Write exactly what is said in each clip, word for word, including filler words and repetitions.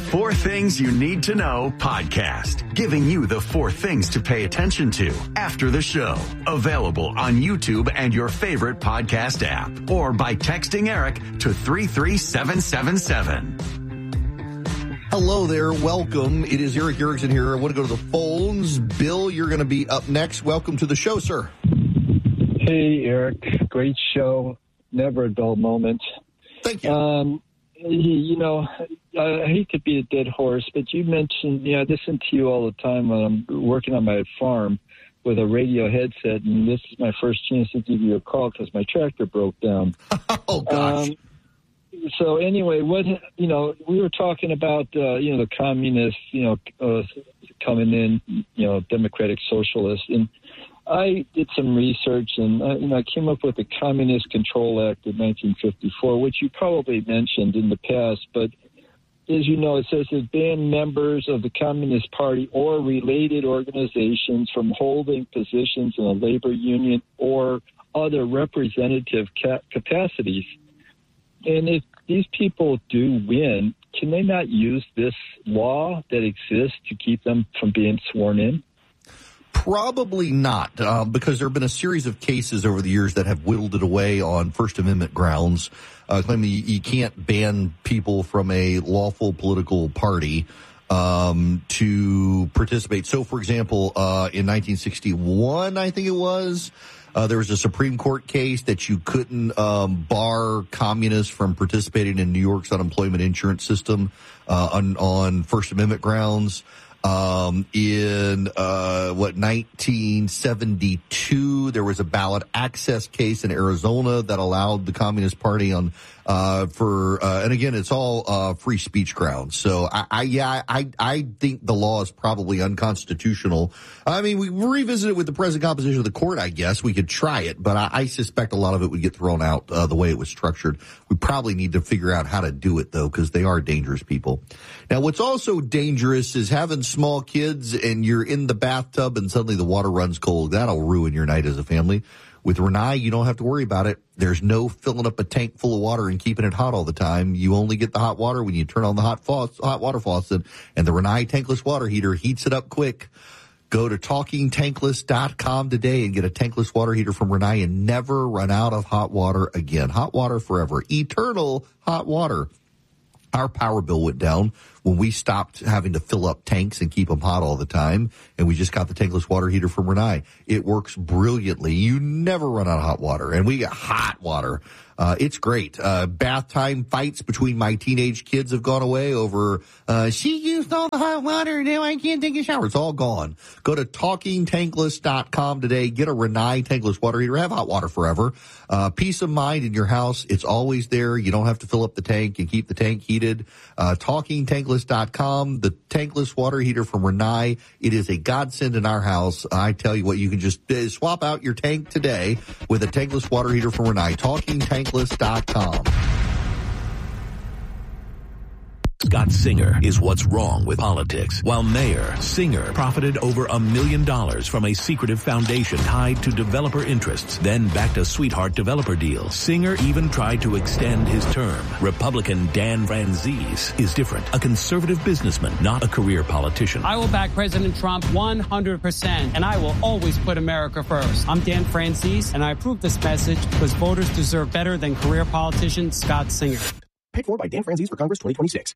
Four Things You Need to Know podcast, giving you the four things to pay attention to after the show. Available on YouTube and your favorite podcast app, or by texting Eric to three three seven seven seven. Hello there. Welcome. It is Eric Erickson here. I want to go to the phones. Bill, you're going to be up next. Welcome to the show, sir. Hey, Eric. Great show. Never a dull moment. Thank you. Um, you know, I hate to be a dead horse, but you mentioned, you know, I listen to you all the time when I'm working on my farm with a radio headset, and this is my first chance to give you a call because my tractor broke down. Oh, gosh. Um, so anyway, what, you know, we were talking about, uh, you know, the communists, you know, uh, coming in, you know, democratic socialists, and I did some research, and uh, you know, I came up with the Communist Control Act of nineteen fifty-four, which you probably mentioned in the past. But as you know, it says it banned members of the Communist Party or related organizations from holding positions in a labor union or other representative ca- capacities. And if these people do win, can they not use this law that exists to keep them from being sworn in? Probably not, uh, because there have been a series of cases over the years that have whittled it away on First Amendment grounds, uh, claiming you, you can't ban people from a lawful political party um, to participate. So, for example, uh, in nineteen sixty-one, I think it was, uh, there was a Supreme Court case that you couldn't um, bar communists from participating in New York's unemployment insurance system uh, on, on First Amendment grounds. Um, in, uh, what, nineteen seventy-two, there was a ballot access case in Arizona that allowed the Communist Party on, uh, for, uh, and again, it's all, uh, free speech grounds. So I, I, yeah, I, I think the law is probably unconstitutional. I mean, we revisit it with the present composition of the court, I guess. We could try it, but I, I suspect a lot of it would get thrown out, uh, the way it was structured. We probably need to figure out how to do it, though, because they are dangerous people. Now, what's also dangerous is having small kids and you're in the bathtub and suddenly the water runs cold. That'll ruin your night as a family. With Rinnai, you don't have to worry about it. There's no filling up a tank full of water and keeping it hot all the time. You only get the hot water when you turn on the hot, faucet, hot water faucet, and the Rinnai tankless water heater heats it up quick. Go to talking tankless dot com today and get a tankless water heater from Rinnai and never run out of hot water again. Hot water forever. Eternal hot water. Our power bill went down when we stopped having to fill up tanks and keep them hot all the time, and we just got the tankless water heater from Rinnai. It works brilliantly. You never run out of hot water, and we get hot water. Uh, it's great. Uh, bath time fights between my teenage kids have gone away over, uh, she used all the hot water, now I can't take a shower. It's all gone. Go to talking tankless dot com today. Get a Rinnai tankless water heater. Have hot water forever. Uh, peace of mind in your house. It's always there. You don't have to fill up the tank and keep the tank heated. Uh, talking tankless dot com, the tankless water heater from Rinnai. It is a godsend in our house. I tell you what, you can just uh, swap out your tank today with a tankless water heater from Rinnai. talking tankless dot com. Scott Singer is what's wrong with politics. While mayor, Singer profited over a million dollars from a secretive foundation tied to developer interests, then backed a sweetheart developer deal. Singer even tried to extend his term. Republican Dan Franzese is different. A conservative businessman, not a career politician. I will back President Trump one hundred percent, and I will always put America first. I'm Dan Franzese, and I approve this message because voters deserve better than career politician Scott Singer. Paid for by Dan Franzese for Congress twenty twenty-six.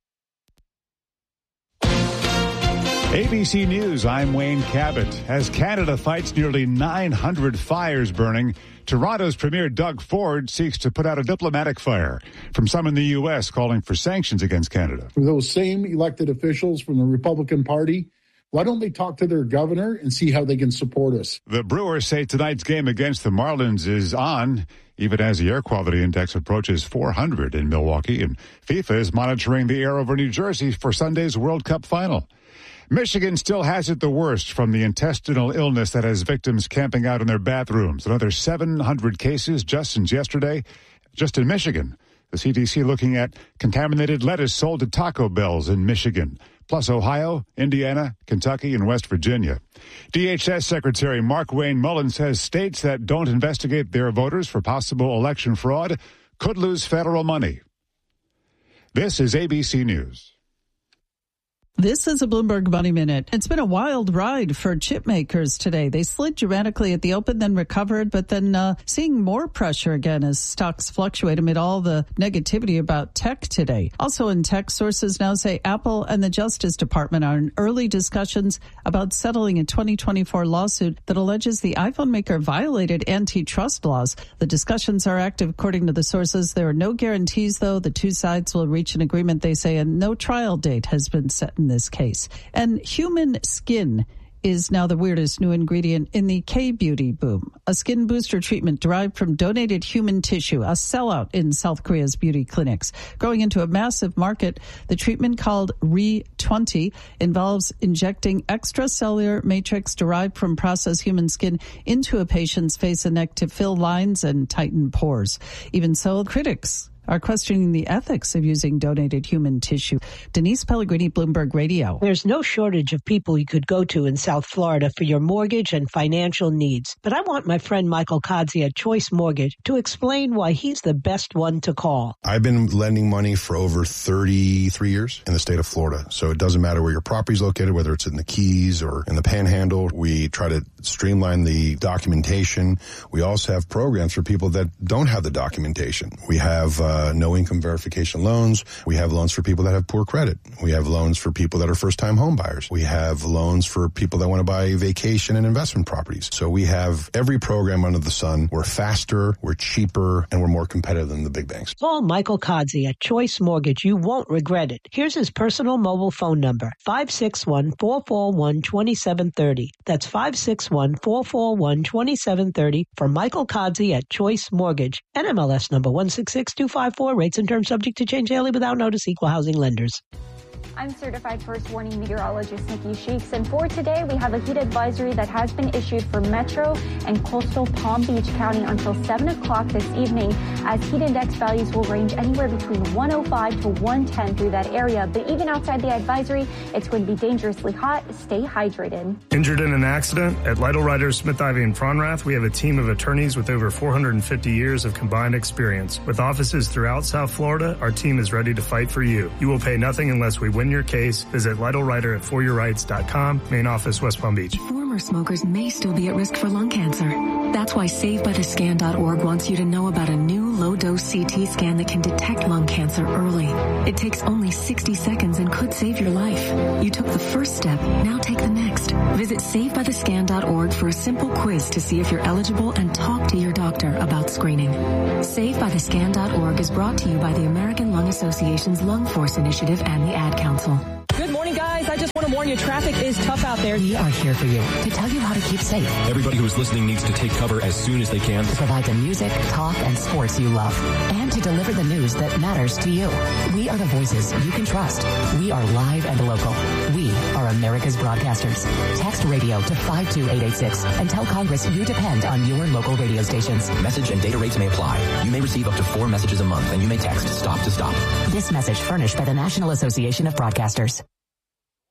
A B C News, I'm Wayne Cabot. As Canada fights nearly nine hundred fires burning, Toronto's Premier Doug Ford seeks to put out a diplomatic fire from some in the U S calling for sanctions against Canada. For those same elected officials from the Republican Party, why don't they talk to their governor and see how they can support us? The Brewers say tonight's game against the Marlins is on, even as the air quality index approaches four hundred in Milwaukee, and FIFA is monitoring the air over New Jersey for Sunday's World Cup final. Michigan still has it the worst from the intestinal illness that has victims camping out in their bathrooms. Another seven hundred cases just since yesterday, just in Michigan. The C D C looking at contaminated lettuce sold to Taco Bells in Michigan, plus Ohio, Indiana, Kentucky, and West Virginia. D H S Secretary Markwayne Mullin says states that don't investigate their voters for possible election fraud could lose federal money. This is A B C News. This is a Bloomberg Money Minute. It's been a wild ride for chip makers today. They slid dramatically at the open, then recovered, but then uh, seeing more pressure again as stocks fluctuate amid all the negativity about tech today. Also in tech, sources now say Apple and the Justice Department are in early discussions about settling a twenty twenty-four lawsuit that alleges the iPhone maker violated antitrust laws. The discussions are active, according to the sources. There are no guarantees, though. The two sides will reach an agreement, they say, and no trial date has been set in this case. And human skin is now the weirdest new ingredient in the K-beauty boom. A skin booster treatment derived from donated human tissue, a sellout in South Korea's beauty clinics. Growing into a massive market, the treatment called R E twenty involves injecting extracellular matrix derived from processed human skin into a patient's face and neck to fill lines and tighten pores. Even so, critics are questioning the ethics of using donated human tissue. Denise Pellegrini, Bloomberg Radio. There's no shortage of people you could go to in South Florida for your mortgage and financial needs. But I want my friend Michael Kodzie at Choice Mortgage to explain why he's the best one to call. I've been lending money for over thirty-three years in the state of Florida. So it doesn't matter where your property is located, whether it's in the Keys or in the Panhandle. We try to streamline the documentation. We also have programs for people that don't have the documentation. We have uh, Uh, no income verification loans. We have loans for people that have poor credit. We have loans for people that are first-time home buyers. We have loans for people that want to buy vacation and investment properties. So we have every program under the sun. We're faster, we're cheaper, and we're more competitive than the big banks. Call Michael Kodzie at Choice Mortgage. You won't regret it. Here's his personal mobile phone number, five six one, four four one, two seven three zero. That's five six one, four four one, two seven three zero for Michael Kodzie at Choice Mortgage. N M L S number one six six two five four. Rates and terms subject to change daily without notice. Equal housing lenders. I'm certified first warning meteorologist Nikki Sheeks, and for today we have a heat advisory that has been issued for Metro and coastal Palm Beach County until seven o'clock this evening, as heat index values will range anywhere between one oh five to one ten through that area. But even outside the advisory, it's going to be dangerously hot. Stay hydrated. Injured in an accident? At Lytle Riders, Smith, Ivy, and Fronrath, we have a team of attorneys with over four hundred fifty years of combined experience. With offices throughout South Florida, our team is ready to fight for you. You will pay nothing unless we win your case. Visit Lytle Rider at for your rights dot com. Main office, West Palm Beach. Former smokers may still be at risk for lung cancer. That's why save by the scan dot org wants you to know about a new low-dose C T scan that can detect lung cancer early. It takes only sixty seconds and could save your life. You took the first step, now take the next. Visit save by the scan dot org for a simple quiz to see if you're eligible and talk to your doctor about screening. save by the scan dot org is brought to you by the American Lung Association's Lung Force Initiative and the Ad Council. Good morning, guys. I just want to warn you, traffic is tough out there. We are here for you to tell you how to keep safe. Everybody who is listening needs to take cover as soon as they can. To provide the music, talk, and sports you love. And to deliver the news that matters to you. We are the voices you can trust. We are live and local. We are America's broadcasters. Text radio to five two eight eight six and tell Congress you depend on your local radio stations. Message and data rates may apply. You may receive up to four messages a month, and you may text STOP to STOP. This message furnished by the National Association of Broadcasters.